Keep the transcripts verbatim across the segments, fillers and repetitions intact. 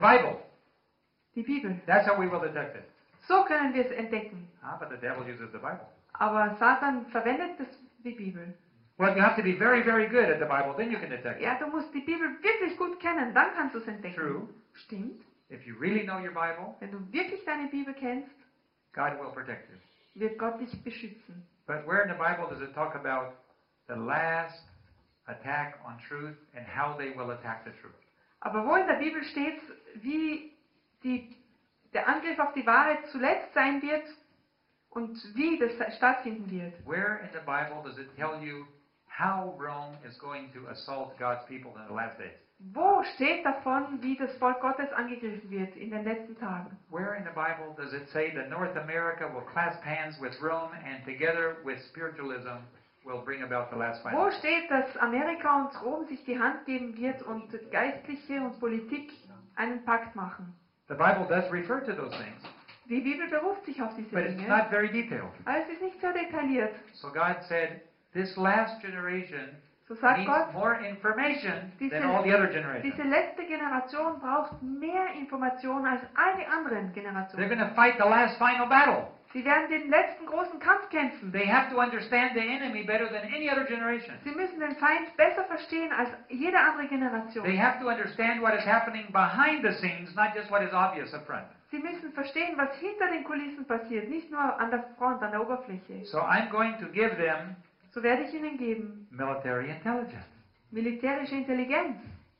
Bible. Die Bibel. That's how we will detect it. So können wir es entdecken. Ah, but the devil uses the Bible. Aber Satan verwendet das, die Bibel. Well, you have to be very, very good at the Bible, then you can detect it. Ja, du musst die Bibel wirklich gut kennen, dann kannst du es entdecken. True. Stimmt. If you really know your Bible, Wenn du wirklich deine Bibel kennst, God will protect you. wird Gott dich beschützen. But where in the Bible does it talk about the last attack on truth and how they will attack the truth? Aber wo in der Bibel steht, wie die, der Angriff auf die Wahrheit zuletzt sein wird und wie das stattfinden wird? Where in the Bible does it tell you how Rome is going to assault God's people in the last days? Wo steht davon, wie das Volk Gottes angegriffen wird in den letzten Tagen? Where in the Bible does it say that North America will clasp hands with Rome and together with spiritualism will bring about the last final? Wo steht, dass Amerika und Rom sich die Hand geben wird und Geistliche und Politik einen Pakt machen? The Bible does refer to those things, Die Bibel beruft sich auf diese but it's Dinge, not very detailed. aber es ist nicht so detailliert. So God said, this last generation So sagt needs Gott, more information Diese- than all the other generations. diese letzte Generation braucht mehr Informationen als all die anderen They're Generationen. going to fight the last final battle. Sie werden den letzten großen Kampf kämpfen. They have to understand the enemy better than any other generation. Sie müssen den Feind besser verstehen als jede andere Generation. They have to understand what is happening behind the scenes, not just what is obvious up front. Sie müssen verstehen, was hinter den Kulissen passiert, nicht nur an der Front, an der Oberfläche. So I'm going to give them So werde ich Ihnen geben military intelligence. militärische Intelligenz.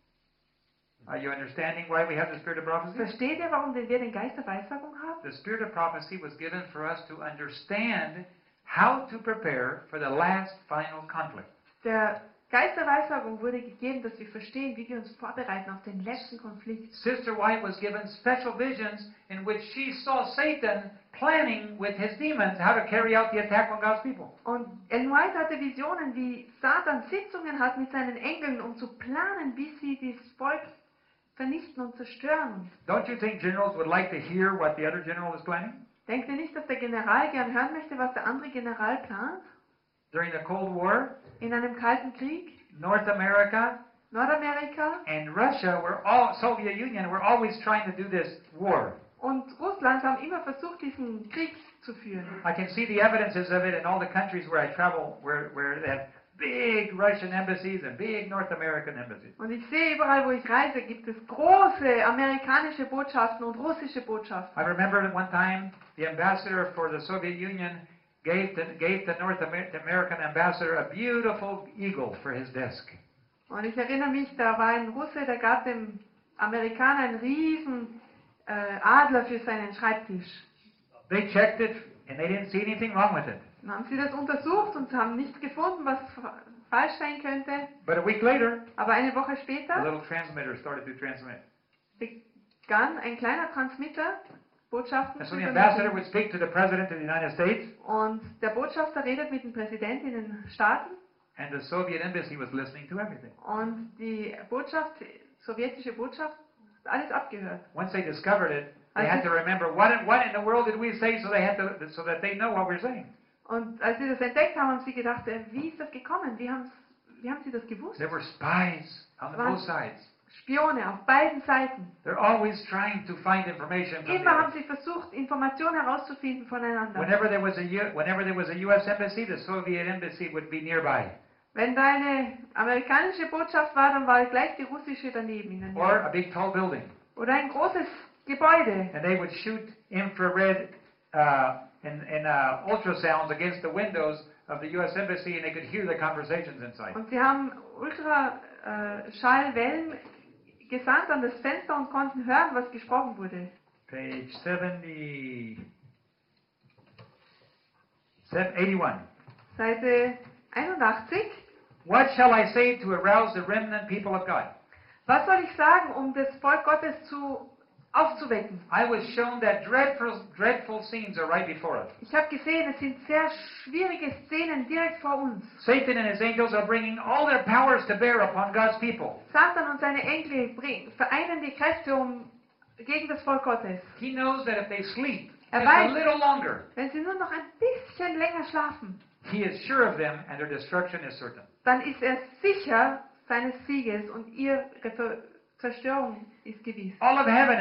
Are you understanding why we have the spirit of prophecy? Versteht ihr, warum wir den Geist der Weissagung haben? The spirit of prophecy was given for us to understand how to prepare for the last final conflict. Der Geist der Weissagung wurde gegeben, dass wir verstehen, wie wir uns vorbereiten auf den letzten Konflikt. Sister White was given special visions in which she saw Satan planning with his demons how to carry out the attack on God's people. Und Ellen White hatte Visionen, wie Satan Sitzungen hat mit seinen Engeln, um zu planen, wie sie das Volk vernichten und zerstören. Don't you think generals would like to hear what the other general is planning? Denkt ihr nicht, dass der General gern hören möchte, was der andere General plant? During the Cold War, In einem kalten Krieg, North America Nordamerika and Russia were all Soviet Union were always trying to do this war. und Russland haben immer versucht, diesen Krieg zu führen. I can see the evidences of it in all the countries where I travel, where where they have big Russian embassies and big North American embassies. Und ich sehe überall, wo ich reise, gibt es große amerikanische Botschaften und russische Botschaften. I remember at one time the ambassador for the Soviet Union gave to, gave the North Amer- the American ambassador a beautiful eagle for his desk. Und ich erinnere mich, da war ein Russe, der gab dem Amerikaner einen riesen äh, Adler für seinen Schreibtisch. They checked it and they didn't see anything wrong with it. Dann haben sie das untersucht und haben nichts gefunden, was fa- falsch sein könnte. But a week later, Aber eine Woche a später little transmitter started to transmit. begann ein kleiner Transmitter Botschaften And zu so the ambassador übermitteln. would speak to the president of the United States, Und der Botschafter redet mit dem Präsidenten in den Staaten and the Soviet embassy was listening to everything. und die Botschaft, sowjetische Botschaft, hat alles abgehört. Once they discovered it, they Also- had to remember what in, what in the world did we say, so they had to so that they know what we're saying. Und als sie das entdeckt haben, haben sie gedacht, äh, wie ist das gekommen? Wie, haben's, wie haben sie das gewusst? There were spies on the Was? both sides. Spione auf beiden Seiten. They're always trying to find information from the Immer haben other. sie versucht, Informationen herauszufinden voneinander. Whenever there was a U, whenever there was a U S embassy, the Soviet embassy would be nearby, Wenn da eine amerikanische Botschaft war, dann war gleich die russische daneben. In der Nähe. or a big tall building, Oder ein großes Gebäude. and they would shoot infrared uh, and, and uh, ultrasounds against the windows of the U S embassy, and they could hear the conversations inside. Und sie haben Ultraschallwellen gesandt an das Fenster und konnten hören, was gesprochen wurde. Page seventy, eighty-one. Seite einundachtzig. What shall I say to arouse the remnant people of God? Was soll ich sagen, um das Volk Gottes zu aufzuwecken? I was shown that dreadful, dreadful scenes are right before us. Ich habe gesehen, es sind sehr schwierige Szenen direkt vor uns. Satan and his angels are bringing all their powers to bear upon God's people. Satan und seine Enkel bring, vereinen die Kräfte um, gegen das Volk Gottes. He knows that if they sleep Er just a weiß, little longer, wenn sie nur noch ein bisschen länger schlafen, he is sure of them and their destruction is certain. dann ist er sicher seines Sieges und ihre Ver Zerstörung ist gewiss. All of heaven